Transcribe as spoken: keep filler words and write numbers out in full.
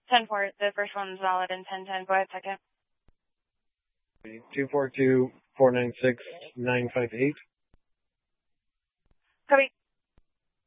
ten four, the first one's valid and ten ten. Go ahead, second. two four two, four nine six, nine five eight. Copy.